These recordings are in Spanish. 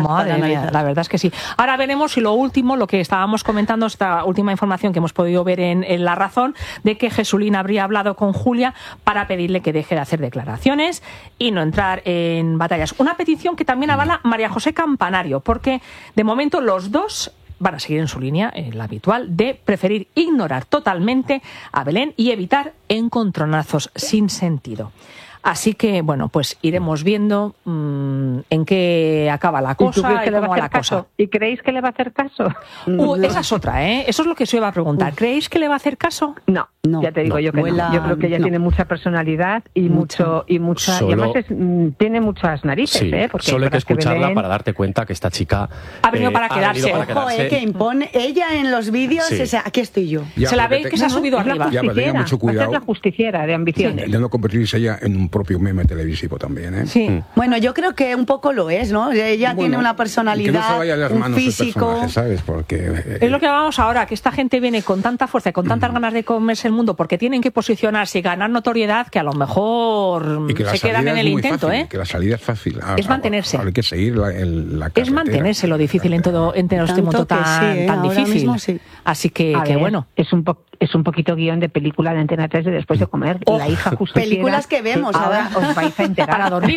Madre mía, la verdad es que sí. Ahora veremos si lo último, lo que estábamos comentando, esta última información que hemos podido ver en La Razón, de que Jesulín habría hablado con Julia para pedirle que deje de hacer declaraciones y no entrar en batallas. Una petición que también avala María José Campanario, porque de momento los dos van a seguir en su línea, la habitual, de preferir ignorar totalmente a Belén y evitar encontronazos sin sentido. Así que, bueno, pues iremos viendo en qué acaba la cosa y cómo va la cosa. ¿Y creéis que le va a hacer caso? Esa es otra, ¿eh? Eso es lo que se iba a preguntar. ¿Creéis que le va a hacer caso? No, ya te digo yo que no. Yo creo que ella tiene mucha personalidad y mucha y además tiene muchas narices, sí, porque solo hay que escucharla Belén... para darte cuenta que esta chica ha venido para quedarse. Ojo, que impone ella en los vídeos, o sea, aquí estoy yo. Ya, se la ve que se ha subido arriba. Ya, pero tenga mucho cuidado. Es la justiciera de ambiciones. De no convertirse ella en un propio meme televisivo también, ¿eh? Sí. Bueno, yo creo que un poco lo es, ¿no? Ella tiene una personalidad, que no se vaya a las manos un físico. ¿Sabes? Porque es lo que hablamos ahora, que esta gente viene con tanta fuerza y con tantas ganas de comerse el mundo porque tienen que posicionarse y ganar notoriedad que a lo mejor se quedan en el intento, fácil, que la salida es fácil. Es mantenerse. Hay que seguir la carretera. Es mantenerse lo difícil en todo este mundo tan difícil. Mismo, sí. Así que bueno. Es un poquito guión de película de Antena 3 de después de comer. La hija justo películas que vemos ahora os vais a enterar para dormir.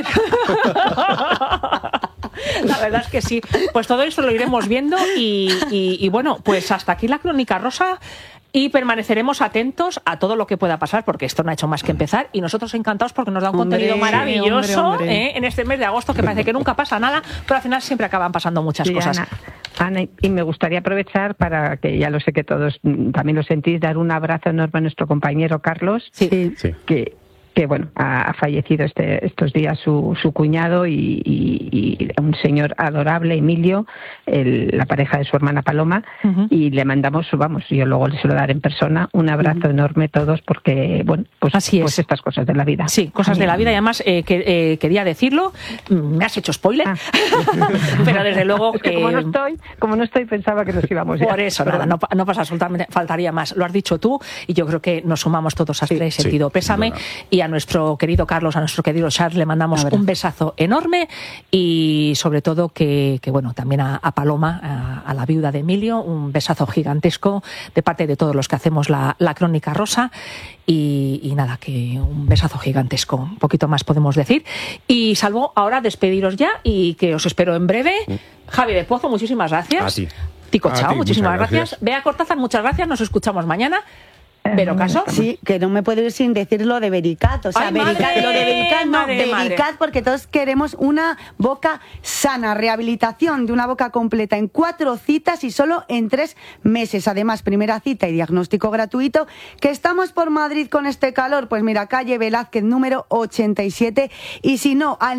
La verdad es que sí. Pues todo eso lo iremos viendo y bueno, pues hasta aquí la Crónica Rosa. Y permaneceremos atentos a todo lo que pueda pasar, porque esto no ha hecho más que empezar, y nosotros encantados porque nos da un contenido maravilloso en este mes de agosto, que parece que nunca pasa nada, pero al final siempre acaban pasando muchas cosas. Ana, y me gustaría aprovechar para que, ya lo sé que todos también lo sentís, dar un abrazo enorme a nuestro compañero Carlos, que bueno, ha fallecido estos días su cuñado y un señor adorable, Emilio, la pareja de su hermana Paloma, y le mandamos, yo luego se lo daré en persona, un abrazo enorme todos, porque bueno, pues estas cosas de la vida. Sí, cosas de la vida, y además quería decirlo, me has hecho spoiler, pero desde luego es que como no estoy pensaba que nos íbamos ya. Por eso, nada, no pasa absolutamente, faltaría más. Lo has dicho tú, y yo creo que nos sumamos todos a este sentido pésame, y a nuestro querido Carlos, a nuestro querido Charles le mandamos un besazo enorme, y sobre todo que bueno, también a Paloma, a la viuda de Emilio, un besazo gigantesco de parte de todos los que hacemos la Crónica Rosa, y nada, que un besazo gigantesco, un poquito más podemos decir, y salvo ahora despediros ya y que os espero en breve. Javi de Pozo, muchísimas gracias. A ti. Tico Chao, muchísimas gracias. Bea Cortázar, muchas gracias, nos escuchamos mañana. ¿Pero caso? Sí, que no me puedo ir sin decir lo de Bericat. O sea, Bericat, porque todos queremos una boca sana, rehabilitación de una boca completa en 4 citas y solo en 3 meses. Además, primera cita y diagnóstico gratuito. ¿Que estamos por Madrid con este calor? Pues mira, calle Velázquez número 87, y si no, al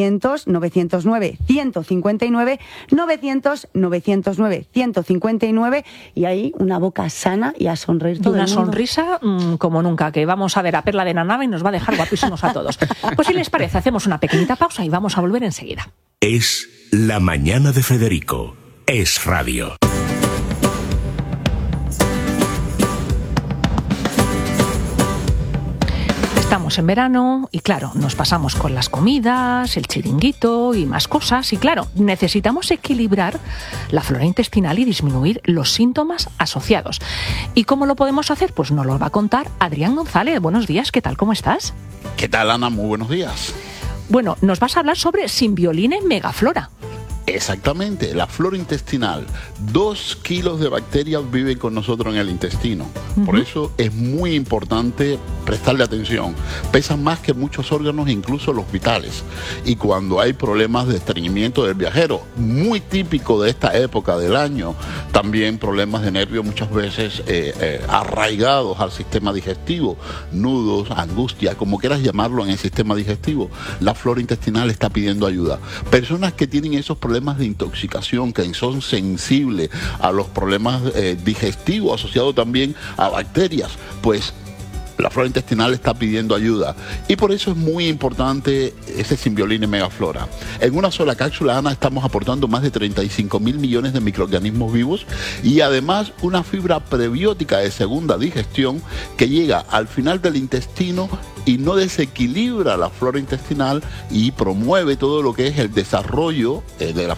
900-909-159, 900-909-159, y ahí una boca sana y a sonreír todo el mundo. Sonrisa como nunca, que vamos a ver a Perla de Nanava y nos va a dejar guapísimos a todos. Pues si les parece, hacemos una pequeñita pausa y vamos a volver enseguida. Es La Mañana de Federico. Es radio. Estamos en verano y claro, nos pasamos con las comidas, el chiringuito y más cosas, y claro, necesitamos equilibrar la flora intestinal y disminuir los síntomas asociados. ¿Y cómo lo podemos hacer? Pues nos lo va a contar Adrián González. Buenos días, ¿qué tal? ¿Cómo estás? ¿Qué tal, Ana? Muy buenos días. Bueno, nos vas a hablar sobre Simbioline Megaflora. Exactamente, la flora intestinal. 2 kilos de bacterias viven con nosotros en el intestino. Por eso es muy importante prestarle atención. Pesan más que muchos órganos, incluso los vitales. Y cuando hay problemas de estreñimiento del viajero, muy típico de esta época del año, también problemas de nervios muchas veces arraigados al sistema digestivo, nudos, angustia, como quieras llamarlo en el sistema digestivo, la flora intestinal está pidiendo ayuda. Personas que tienen esos problemas de intoxicación, que son sensibles a los problemas digestivos asociados también a bacterias, pues la flora intestinal está pidiendo ayuda, y por eso es muy importante ese Simbioline Megaflora. En una sola cápsula, Ana, estamos aportando más de 35.000 millones de microorganismos vivos, y además una fibra prebiótica de segunda digestión que llega al final del intestino y no desequilibra la flora intestinal y promueve todo lo que es el desarrollo de la flora intestinal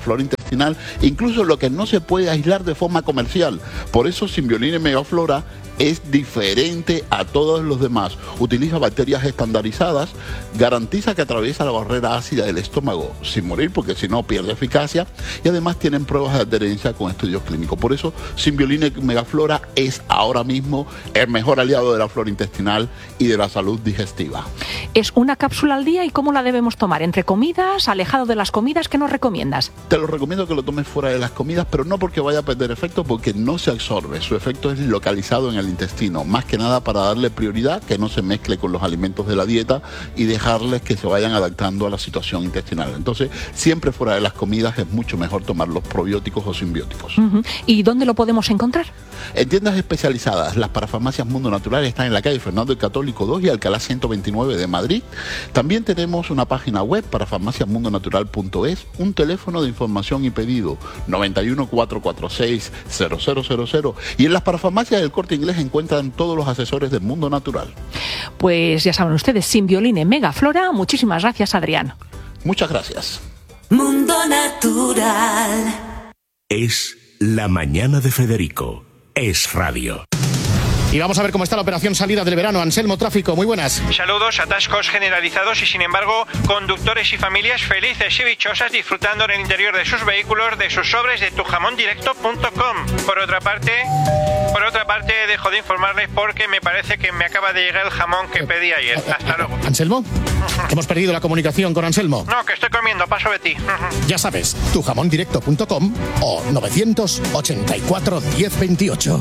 intestinal, incluso lo que no se puede aislar de forma comercial. Por eso Symbiolina Megaflora es diferente a todos los demás. Utiliza bacterias estandarizadas, garantiza que atraviesa la barrera ácida del estómago sin morir, porque si no pierde eficacia, y además tienen pruebas de adherencia con estudios clínicos. Por eso Symbiolina Megaflora es ahora mismo el mejor aliado de la flora intestinal y de la salud digestiva. ¿Es una cápsula al día y cómo la debemos tomar? ¿Entre comidas, alejado de las comidas? ¿Qué nos recomiendas? Te lo recomiendo que lo tomes fuera de las comidas, pero no porque vaya a perder efecto, porque no se absorbe. Su efecto es localizado en el intestino, más que nada para darle prioridad, que no se mezcle con los alimentos de la dieta y dejarles que se vayan adaptando a la situación intestinal. Entonces, siempre fuera de las comidas es mucho mejor tomar los probióticos o simbióticos. ¿Y dónde lo podemos encontrar? En tiendas especializadas. Las parafarmacias Mundo Natural están en la calle Fernando el Católico 2 y Alcalá 129 de Madrid. También tenemos una página web, parafarmaciamundonatural.es, un teléfono de información y pedido, 91 446 0000, y en las parafarmacias del Corte Inglés encuentran todos los asesores del Mundo Natural. Pues ya saben ustedes, Symbiolina Megaflora. Muchísimas gracias, Adrián. Muchas gracias. Mundo Natural. Es La Mañana de Federico. Es radio. Y vamos a ver cómo está la operación salida del verano. Anselmo, tráfico, muy buenas. Saludos, atascos generalizados y sin embargo conductores y familias felices y dichosas disfrutando en el interior de sus vehículos de sus sobres de tujamondirecto.com. Por otra parte, dejo de informarles porque me parece que me acaba de llegar el jamón que pedí ayer. Hasta luego. ¿Anselmo? Hemos perdido la comunicación con Anselmo. No, que estoy comiendo, paso de ti. Ya sabes, tujamondirecto.com o 984 1028.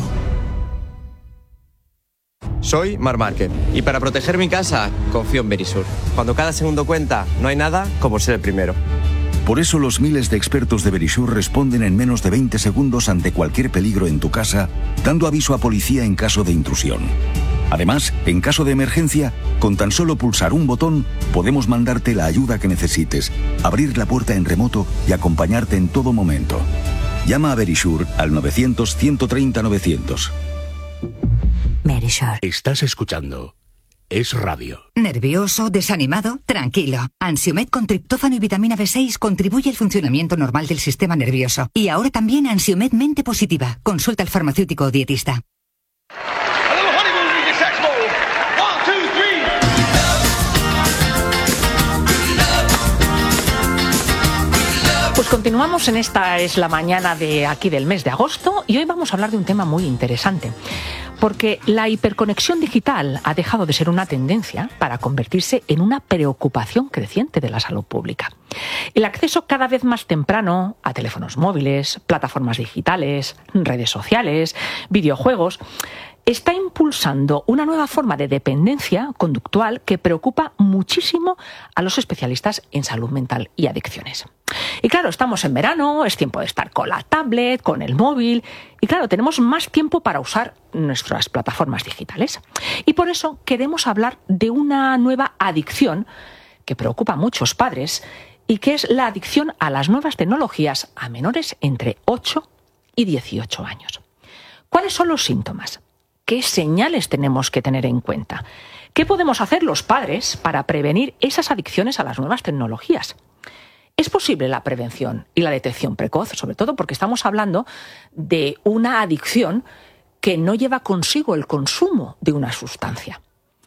Soy Mar Márquez y para proteger mi casa confío en Verisur. Cuando cada segundo cuenta, no hay nada como ser el primero. Por eso los miles de expertos de Verisur responden en menos de 20 segundos ante cualquier peligro en tu casa, dando aviso a policía en caso de intrusión. Además, en caso de emergencia, con tan solo pulsar un botón, podemos mandarte la ayuda que necesites, abrir la puerta en remoto y acompañarte en todo momento. Llama a Verisur al 900-130-900. Verisur. Estás escuchando Es Radio. ¿Nervioso? ¿Desanimado? Tranquilo. Ansiomed con triptófano y vitamina B6 contribuye al funcionamiento normal del sistema nervioso. Y ahora también Ansiomed Mente Positiva. Consulta al farmacéutico o dietista. Pues continuamos en esta es la mañana de aquí del mes de agosto y hoy vamos a hablar de un tema muy interesante. Porque la hiperconexión digital ha dejado de ser una tendencia para convertirse en una preocupación creciente de la salud pública. El acceso cada vez más temprano a teléfonos móviles, plataformas digitales, redes sociales, videojuegos, está impulsando una nueva forma de dependencia conductual que preocupa muchísimo a los especialistas en salud mental y adicciones. Y claro, estamos en verano, es tiempo de estar con la tablet, con el móvil, y claro, tenemos más tiempo para usar nuestras plataformas digitales. Y por eso queremos hablar de una nueva adicción que preocupa a muchos padres y que es la adicción a las nuevas tecnologías a menores entre 8 y 18 años. ¿Cuáles son los síntomas? ¿Qué señales tenemos que tener en cuenta? ¿Qué podemos hacer los padres para prevenir esas adicciones a las nuevas tecnologías? ¿Es posible la prevención y la detección precoz? Sobre todo porque estamos hablando de una adicción que no lleva consigo el consumo de una sustancia.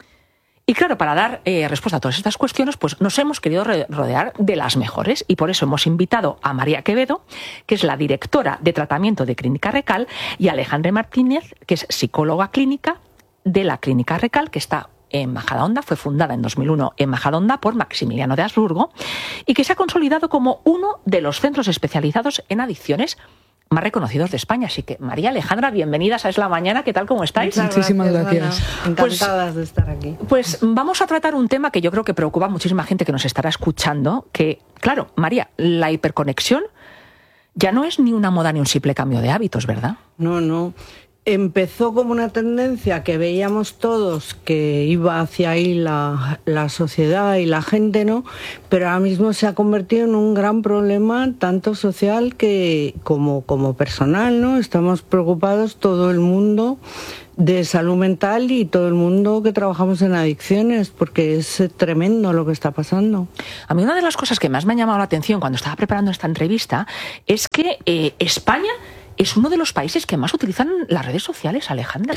Y claro, para dar respuesta a todas estas cuestiones, pues nos hemos querido rodear de las mejores y por eso hemos invitado a María Quevedo, que es la directora de tratamiento de Clínica Recal, y a Alejandra Martínez, que es psicóloga clínica de la Clínica Recal, que está en Majadahonda, fue fundada en 2001 en Majadahonda por Maximiliano de Habsburgo y que se ha consolidado como uno de los centros especializados en adicciones más reconocidos de España. Así que, María, Alejandra, bienvenidas a Es la Mañana. ¿Qué tal? ¿Cómo estáis? Muchísimas gracias. Encantadas de estar aquí. Pues vamos a tratar un tema que yo creo que preocupa a muchísima gente que nos estará escuchando, que, claro, María, la hiperconexión ya no es ni una moda ni un simple cambio de hábitos, ¿verdad? No. Empezó como una tendencia que veíamos todos que iba hacia ahí la sociedad y la gente, ¿no? Pero ahora mismo se ha convertido en un gran problema, tanto social como personal, ¿no? Estamos preocupados todo el mundo de salud mental y todo el mundo que trabajamos en adicciones, porque es tremendo lo que está pasando. A mí una de las cosas que más me ha llamado la atención cuando estaba preparando esta entrevista es que España es uno de los países que más utilizan las redes sociales, Alejandra.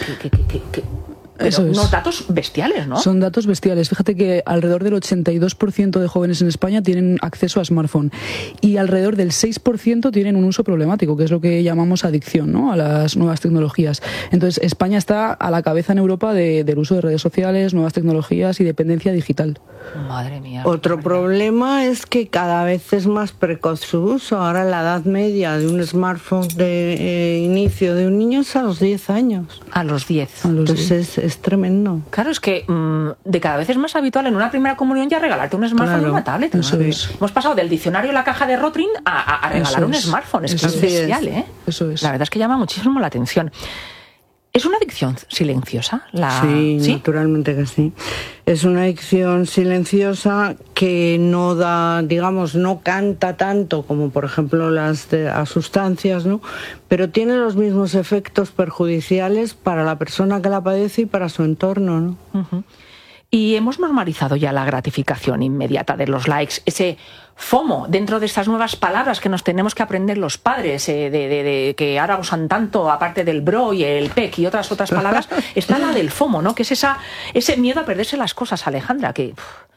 Pero unos datos bestiales, ¿no? Son datos bestiales. Fíjate que alrededor del 82% de jóvenes en España tienen acceso a smartphone y alrededor del 6% tienen un uso problemático, que es lo que llamamos adicción, ¿no?, a las nuevas tecnologías. Entonces, España está a la cabeza en Europa del uso de redes sociales, nuevas tecnologías y dependencia digital. Madre mía. Otro problema es que cada vez es más precoz su uso. Ahora la edad media de un smartphone de inicio de un niño es a los 10 años. A los 10. Entonces es tremendo. Claro, es que de cada vez es más habitual en una primera comunión ya regalarte un smartphone y una tablet. Eso es. Hemos pasado del diccionario y la caja de Rotring a regalar un smartphone. Es que es bestial, ¿eh? Eso es. La verdad es que llama muchísimo la atención. ¿Es una adicción silenciosa? Sí, naturalmente que sí. Es una adicción silenciosa que no da, digamos, no canta tanto como, por ejemplo, las sustancias, ¿no? Pero tiene los mismos efectos perjudiciales para la persona que la padece y para su entorno, ¿no? Uh-huh. Y hemos normalizado ya la gratificación inmediata de los likes, ese FOMO dentro de estas nuevas palabras que nos tenemos que aprender los padres, de que ahora usan tanto, aparte del bro y el pec y otras palabras, está la del FOMO, ¿no? Que es ese miedo a perderse las cosas, Alejandra, que...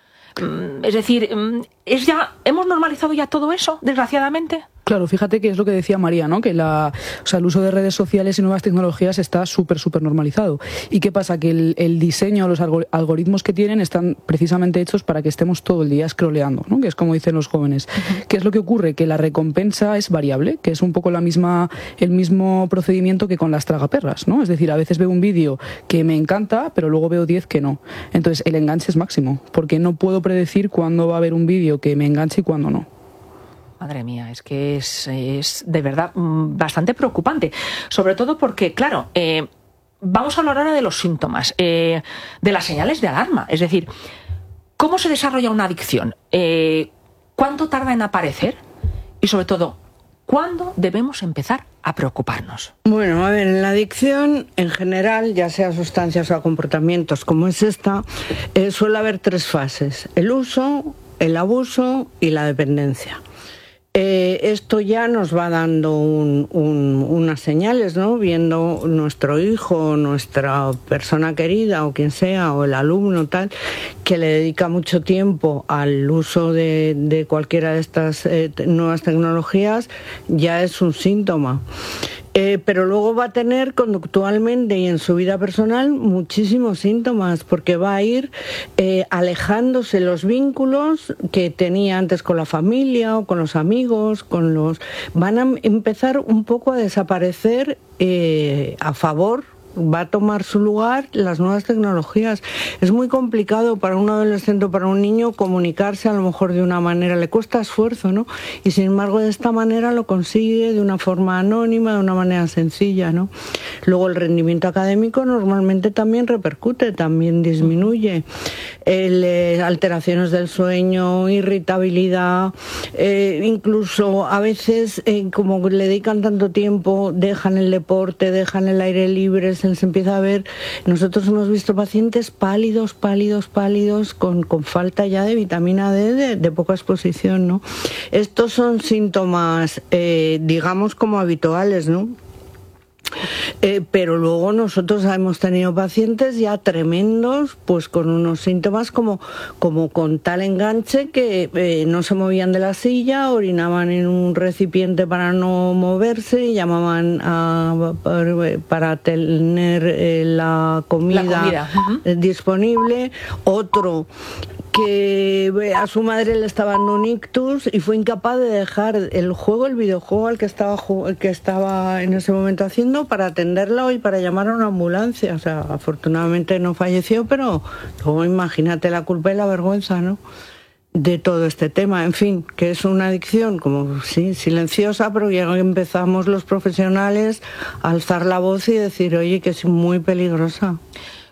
es decir, ¿hemos normalizado ya todo eso, desgraciadamente? Claro, fíjate que es lo que decía María, ¿no? Que el uso de redes sociales y nuevas tecnologías está súper normalizado. ¿Y qué pasa? Que el diseño, los algoritmos que tienen están precisamente hechos para que estemos todo el día scrolleando, ¿no? Que es como dicen los jóvenes. ¿Qué es lo que ocurre? Que la recompensa es variable, que es un poco el mismo procedimiento que con las tragaperras, ¿no? Es decir, a veces veo un vídeo que me encanta, pero luego veo 10 que no. Entonces, el enganche es máximo, porque no puedo predecir cuándo va a haber un vídeo que me enganche y cuándo no. Madre mía, es que es de verdad bastante preocupante. Sobre todo porque, claro, vamos a hablar ahora de los síntomas, de las señales de alarma. Es decir, ¿cómo se desarrolla una adicción? ¿Cuánto tarda en aparecer? Y sobre todo, ¿cuándo debemos empezar a preocuparnos? Bueno, a ver, en la adicción en general, ya sea sustancias o a comportamientos como es esta, suele haber 3 fases: el uso, el abuso y la dependencia. Esto ya nos va dando unas señales, ¿no? Viendo nuestro hijo, nuestra persona querida o quien sea, o el alumno tal, que le dedica mucho tiempo al uso de cualquiera de estas nuevas tecnologías, ya es un síntoma. Pero luego va a tener conductualmente y en su vida personal muchísimos síntomas, porque va a ir alejándose los vínculos que tenía antes con la familia o con los amigos, van a empezar un poco a desaparecer a favor. Va a tomar su lugar las nuevas tecnologías. Es muy complicado para un adolescente o para un niño comunicarse a lo mejor de una manera, le cuesta esfuerzo, ¿no? Y sin embargo de esta manera lo consigue de una forma anónima, de una manera sencilla, ¿no? Luego el rendimiento académico normalmente también repercute, también disminuye. Alteraciones del sueño, irritabilidad, incluso a veces como le dedican tanto tiempo, dejan el deporte, dejan el aire libre, se les empieza a ver. Nosotros hemos visto pacientes pálidos, con falta ya de vitamina D, de poca exposición, ¿no? Estos son síntomas, digamos, como habituales, ¿no? Pero luego nosotros hemos tenido pacientes ya tremendos, pues con unos síntomas como con tal enganche que no se movían de la silla, orinaban en un recipiente para no moverse, llamaban para tener la comida. Disponible. Otro que a su madre le estaba dando un ictus y fue incapaz de dejar el videojuego al que estaba en ese momento haciendo para atenderla y para llamar a una ambulancia. O sea, afortunadamente no falleció, pero luego imagínate la culpa y la vergüenza, ¿no?, de todo este tema. En fin, que es una adicción como sí, silenciosa, pero ya empezamos los profesionales a alzar la voz y decir, oye, que es muy peligrosa.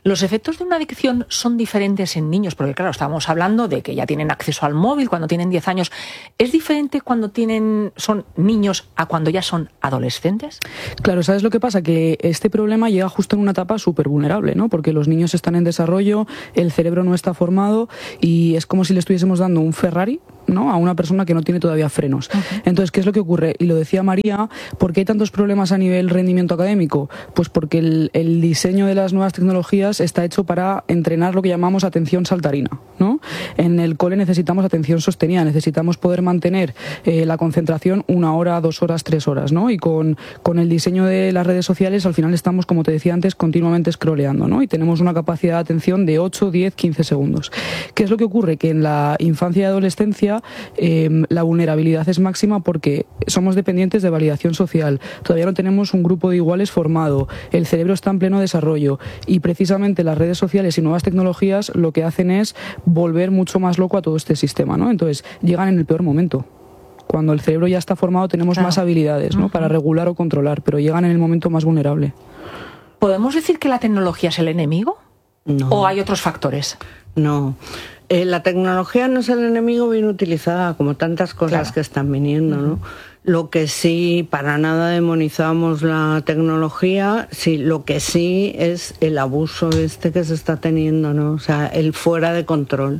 ¿Los efectos de una adicción son diferentes en niños? Porque claro, estábamos hablando de que ya tienen acceso al móvil cuando tienen 10 años. ¿Es diferente cuando son niños a cuando ya son adolescentes? Claro, ¿sabes lo que pasa? Que este problema llega justo en una etapa súper vulnerable, ¿no? Porque los niños están en desarrollo, el cerebro no está formado y es como si le estuviésemos dando un Ferrari, ¿no?, a una persona que no tiene todavía frenos. Entonces, ¿qué es lo que ocurre? Y lo decía María, ¿por qué hay tantos problemas a nivel rendimiento académico? Pues porque el diseño de las nuevas tecnologías está hecho para entrenar lo que llamamos atención saltarina, ¿no? En el cole necesitamos atención sostenida, necesitamos poder mantener la concentración 1 hora, 2 horas, 3 horas, ¿no? Y con el diseño de las redes sociales, al final estamos, como te decía antes, continuamente scrolleando, ¿no? Y tenemos una capacidad de atención de 8, 10, 15 segundos. ¿Qué es lo que ocurre? Que en la infancia y adolescencia la vulnerabilidad es máxima porque somos dependientes de validación social, todavía no tenemos un grupo de iguales formado, el cerebro está en pleno desarrollo y precisamente las redes sociales y nuevas tecnologías lo que hacen es volver mucho más loco a todo este sistema, ¿no? Entonces llegan en el peor momento. Cuando el cerebro ya está formado tenemos más habilidades, ¿no?, para regular o controlar, pero llegan en el momento más vulnerable. ¿Podemos decir que la tecnología es el enemigo? No. ¿O hay otros factores? No. La tecnología no es el enemigo bien utilizada, como tantas cosas que están viniendo, ¿no? Lo que sí, para nada demonizamos la tecnología, sí, lo que sí es el abuso que se está teniendo, ¿no? O sea, el fuera de control.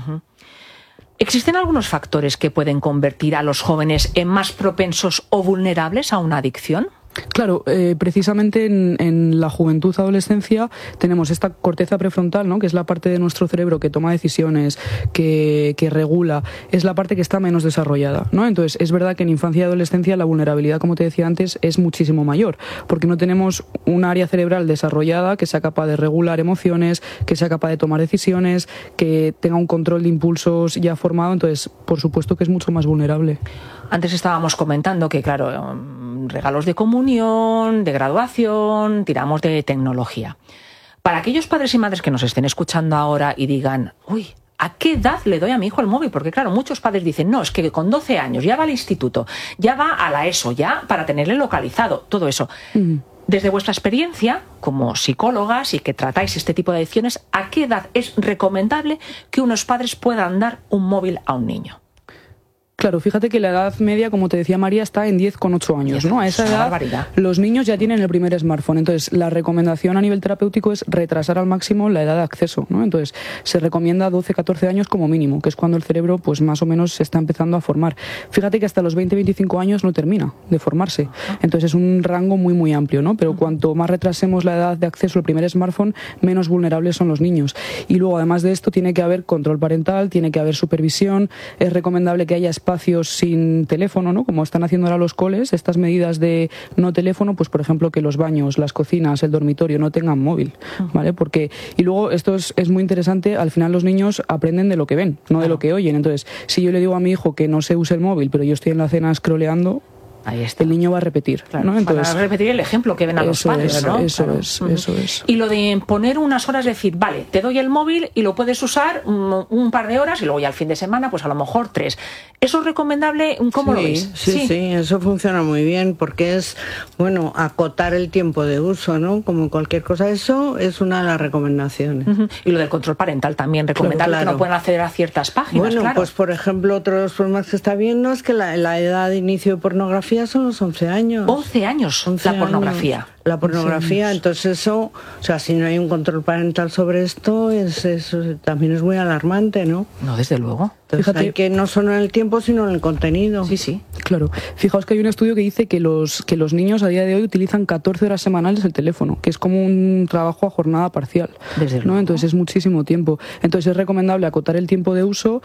¿Existen algunos factores que pueden convertir a los jóvenes en más propensos o vulnerables a una adicción? Claro, precisamente en la juventud, adolescencia, tenemos esta corteza prefrontal, ¿no?, que es la parte de nuestro cerebro que toma decisiones, que regula, es la parte que está menos desarrollada, ¿no? Entonces, es verdad que en infancia y adolescencia la vulnerabilidad, como te decía antes, es muchísimo mayor, porque no tenemos un área cerebral desarrollada que sea capaz de regular emociones, que sea capaz de tomar decisiones, que tenga un control de impulsos ya formado, entonces, por supuesto que es mucho más vulnerable. Antes estábamos comentando que, claro, regalos de comunión, de graduación, tiramos de tecnología. Para aquellos padres y madres que nos estén escuchando ahora y digan, uy, ¿a qué edad le doy a mi hijo el móvil? Porque claro, muchos padres dicen, no, es que con 12 años ya va al instituto, ya va a la ESO, ya para tenerle localizado, todo eso. Desde vuestra experiencia como psicólogas y que tratáis este tipo de adicciones, ¿a qué edad es recomendable que unos padres puedan dar un móvil a un niño? Claro, fíjate que la edad media, como te decía María, está en 10,8 años, ¿no? A esa edad los niños ya tienen el primer smartphone. Entonces, la recomendación a nivel terapéutico es retrasar al máximo la edad de acceso, ¿no? Entonces, se recomienda 12, 14 años como mínimo, que es cuando el cerebro, pues más o menos se está empezando a formar. Fíjate que hasta los 20, 25 años no termina de formarse. Entonces, es un rango muy, muy amplio, ¿no? Pero cuanto más retrasemos la edad de acceso al primer smartphone, menos vulnerables son los niños. Y luego, además de esto, tiene que haber control parental, tiene que haber supervisión. Es recomendable que haya espacios sin teléfono, ¿no?, como están haciendo ahora los coles, estas medidas de no teléfono, pues por ejemplo que los baños, las cocinas, el dormitorio no tengan móvil, ¿vale? Porque, y luego esto es muy interesante, al final los niños aprenden de lo que ven, no de lo que oyen. Entonces, si yo le digo a mi hijo que no se use el móvil, pero yo estoy en la cena scrolleando, ahí está, el niño va a repetir, ¿no? Entonces, para repetir el ejemplo que ven a los padres, ¿no? Eso es. Y lo de poner unas horas, decir, vale, te doy el móvil y lo puedes usar un par de horas y luego ya al fin de semana, pues a lo mejor 3. ¿Eso es recomendable? ¿Cómo lo veis? Sí, eso funciona muy bien porque es, bueno, acotar el tiempo de uso, ¿no? Como cualquier cosa, eso es una de las recomendaciones. Y lo del control parental también, recomendable que no puedan acceder a ciertas páginas, bueno, pues por ejemplo, otro de los problemas que está viendo es que la edad de inicio de pornografía son los 11 años. 11 años, 11 la pornografía. La pornografía, entonces eso, o sea, si no hay un control parental sobre esto, eso también es muy alarmante, ¿no? No, desde luego. Entonces, fíjate, hay que no solo en el tiempo, sino en el contenido. Sí. Claro. Fijaos que hay un estudio que dice que los niños a día de hoy utilizan 14 horas semanales el teléfono, que es como un trabajo a jornada parcial. Desde luego. Entonces es muchísimo tiempo. Entonces es recomendable acotar el tiempo de uso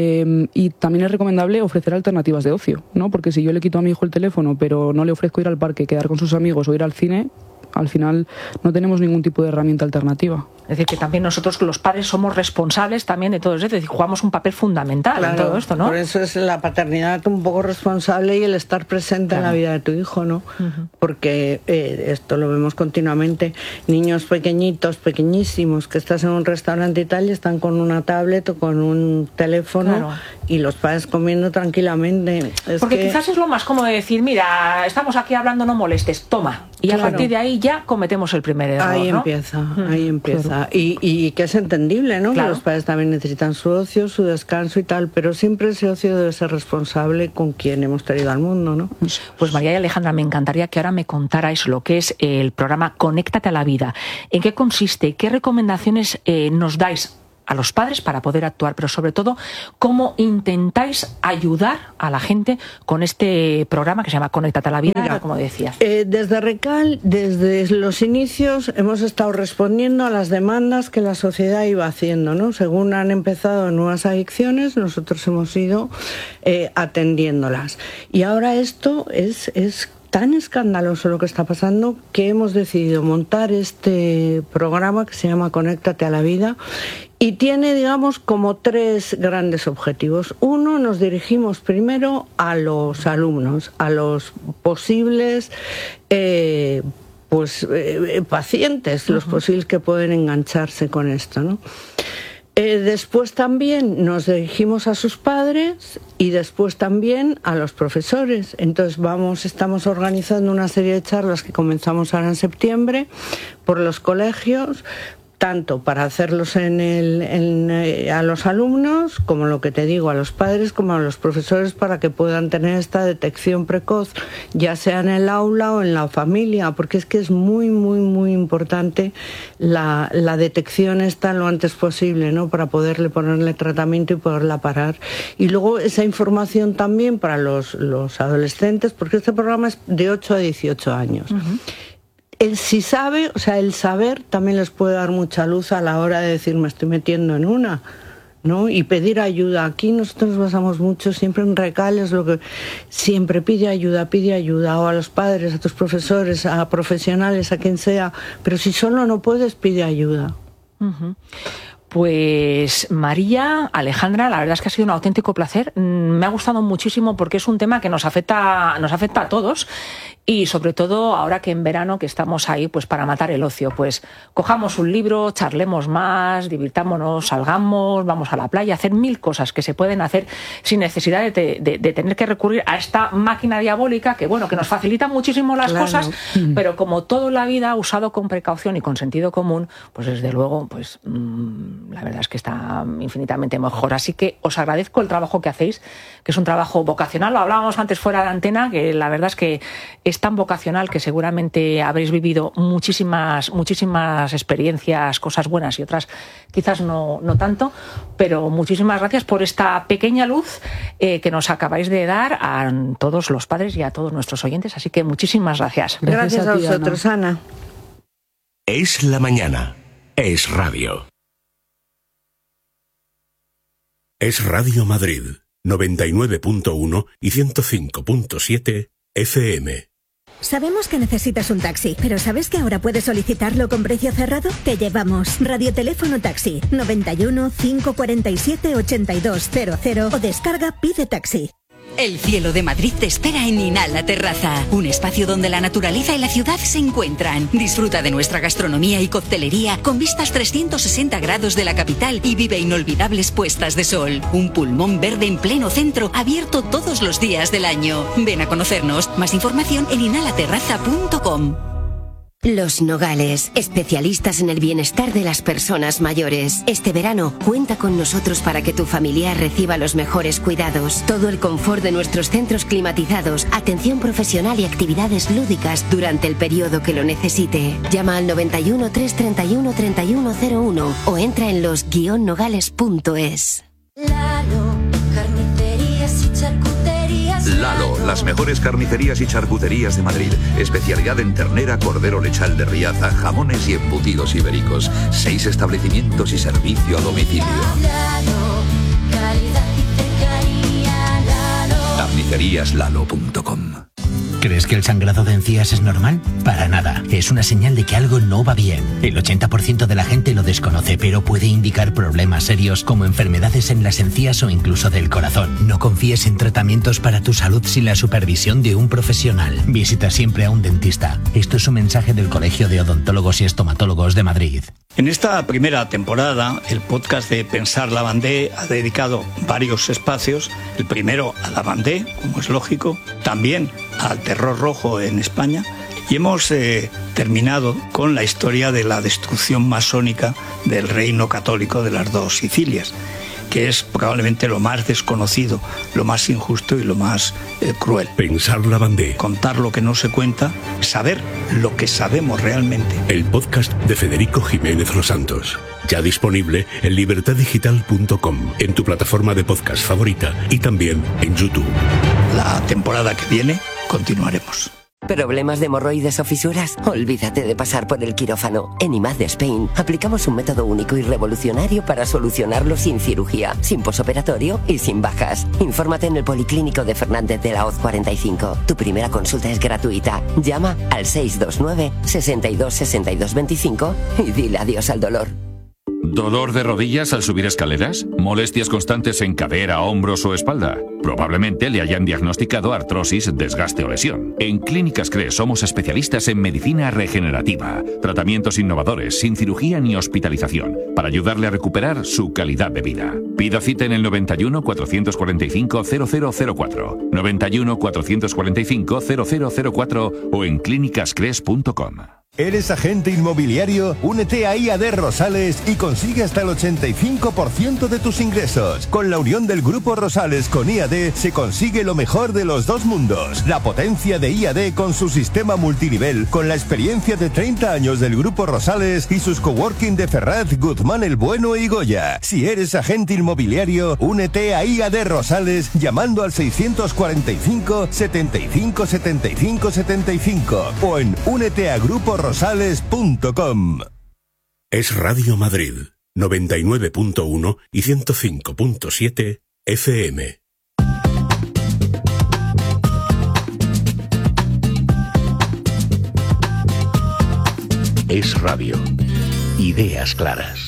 y también es recomendable ofrecer alternativas de ocio, ¿no? Porque si yo le quito a mi hijo el teléfono, pero no le ofrezco ir al parque, quedar con sus amigos o ir al cine, al final no tenemos ningún tipo de herramienta alternativa. Es decir, que también nosotros los padres somos responsables también de todo eso, es decir, jugamos un papel fundamental en todo esto, ¿no? Por eso es la paternidad un poco responsable y el estar presente en la vida de tu hijo, ¿no? Porque esto lo vemos continuamente, niños pequeñitos, pequeñísimos, que estás en un restaurante y tal y están con una tablet o con un teléfono y los padres comiendo tranquilamente. Porque quizás es lo más cómodo de decir, mira, estamos aquí hablando, no molestes, toma. Y a partir de ahí ya cometemos el primer error, ahí ¿no? empieza. nada. Y que es entendible, ¿no? Claro. Que los padres también necesitan su ocio, su descanso y tal, pero siempre ese ocio debe ser responsable con quien hemos traído al mundo, ¿no? Pues María y Alejandra, me encantaría que ahora me contarais lo que es el programa Conéctate a la Vida. ¿En qué consiste? ¿Qué recomendaciones nos dais a los padres para poder actuar? Pero sobre todo, ¿cómo intentáis ayudar a la gente con este programa que se llama Conéctate a la Vida? Mira, como decías. Desde Recal, desde los inicios, hemos estado respondiendo a las demandas que la sociedad iba haciendo, ¿no? Según han empezado nuevas adicciones, nosotros hemos ido atendiéndolas. Y ahora esto es tan escandaloso lo que está pasando que hemos decidido montar este programa que se llama Conéctate a la Vida y tiene, digamos, como 3 grandes objetivos. Uno, nos dirigimos primero a los alumnos, a los posibles pacientes, los posibles que pueden engancharse con esto, ¿no? Después también nos dirigimos a sus padres y después también a los profesores. Entonces estamos organizando una serie de charlas que comenzamos ahora en septiembre por los colegios, tanto para hacerlos a los alumnos, como lo que te digo, a los padres, como a los profesores, para que puedan tener esta detección precoz, ya sea en el aula o en la familia, porque es que es muy, muy, muy importante la detección esta lo antes posible, ¿no? Para ponerle tratamiento y poderla parar. Y luego esa información también para los adolescentes, porque este programa es de 8 a 18 años. Uh-huh. El saber también les puede dar mucha luz a la hora de decir, me estoy metiendo en una, ¿no? Y pedir ayuda. Aquí nosotros nos basamos mucho siempre en Recal, es lo que siempre pide ayuda, o a los padres, a tus profesores, a profesionales, a quien sea, pero si solo no puedes, pide ayuda. Uh-huh. Pues María, Alejandra, la verdad es que ha sido un auténtico placer. Me ha gustado muchísimo porque es un tema que nos afecta a todos. Y sobre todo ahora que en verano que estamos ahí pues para matar el ocio, pues cojamos un libro, charlemos más, divirtámonos, salgamos, vamos a la playa, hacer 1000 cosas que se pueden hacer sin necesidad de tener que recurrir a esta máquina diabólica que bueno, que nos facilita muchísimo las cosas, pero como todo en la vida usado con precaución y con sentido común, pues desde luego pues la verdad es que está infinitamente mejor. Así que os agradezco el trabajo que hacéis, que es un trabajo vocacional, lo hablábamos antes fuera de antena, que la verdad es que es tan vocacional que seguramente habréis vivido muchísimas experiencias, cosas buenas y otras quizás no tanto, pero muchísimas gracias por esta pequeña luz que nos acabáis de dar a todos los padres y a todos nuestros oyentes, así que muchísimas gracias. Gracias a vosotros, Ana. Es la mañana. Es radio. Es Radio Madrid, 99.1 y 105.7 FM. Sabemos que necesitas un taxi, pero ¿sabes que ahora puedes solicitarlo con precio cerrado? Te llevamos Radioteléfono Taxi 91 547 8200 o descarga Pide Taxi. El cielo de Madrid te espera en Inhala Terraza, un espacio donde la naturaleza y la ciudad se encuentran. Disfruta de nuestra gastronomía y coctelería con vistas 360 grados de la capital y vive inolvidables puestas de sol. Un pulmón verde en pleno centro, abierto todos los días del año. Ven a conocernos. Más información en inhalaterraza.com. Los Nogales, especialistas en el bienestar de las personas mayores. Este verano, cuenta con nosotros para que tu familiar reciba los mejores cuidados. Todo el confort de nuestros centros climatizados, atención profesional y actividades lúdicas durante el periodo que lo necesite. Llama al 91 331 3101 o entra en los-nogales.es. Lalo, las mejores carnicerías y charcuterías de Madrid. Especialidad en ternera, cordero lechal de Riaza, jamones y embutidos ibéricos. 6 establecimientos y servicio a domicilio. Carniceríaslalo.com. ¿Crees que el sangrado de encías es normal? Para nada. Es una señal de que algo no va bien. El 80% de la gente lo desconoce, pero puede indicar problemas serios como enfermedades en las encías o incluso del corazón. No confíes en tratamientos para tu salud sin la supervisión de un profesional. Visita siempre a un dentista. Esto es un mensaje del Colegio de Odontólogos y Estomatólogos de Madrid. En esta primera temporada, el podcast de Pensar Lavandé ha dedicado varios espacios. El primero a Lavandé, como es lógico, también al terror rojo en España Y hemos terminado con la historia de la destrucción masónica del reino católico de las dos Sicilias, que es probablemente lo más desconocido, lo más injusto y lo más cruel. Pensar Lavandé. Contar lo que no se cuenta, saber lo que sabemos realmente. El podcast de Federico Jiménez Los Santos. Ya disponible en libertaddigital.com, en tu plataforma de podcast favorita y también en YouTube. La temporada que viene continuaremos. ¿Problemas de hemorroides o fisuras? Olvídate de pasar por el quirófano. En IMAD de Spain aplicamos un método único y revolucionario para solucionarlo sin cirugía, sin posoperatorio y sin bajas. Infórmate en el Policlínico de Fernández de la Hoz 45. Tu primera consulta es gratuita. Llama al 629 62 62 25 y dile adiós al dolor. ¿Dolor de rodillas al subir escaleras? ¿Molestias constantes en cadera, hombros o espalda? Probablemente le hayan diagnosticado artrosis, desgaste o lesión. En Clínicas CRES somos especialistas en medicina regenerativa, tratamientos innovadores, sin cirugía ni hospitalización, para ayudarle a recuperar su calidad de vida. Pida cita en el 91 445 0004, 91 445 0004 o en clínicascres.com. ¿Eres agente inmobiliario? Únete a IAD Rosales y consigue hasta el 85% de tus ingresos. Con la unión del Grupo Rosales con IAD se consigue lo mejor de los dos mundos. La potencia de IAD con su sistema multinivel, con la experiencia de 30 años del Grupo Rosales y sus coworking de Ferraz, Guzmán el Bueno y Goya. Si eres agente inmobiliario, únete a IAD Rosales llamando al 645 75 75 75 o en úneteagruporosales.com. Es Radio Madrid, 99.1 y 105.7 FM. Es Radio. Ideas claras.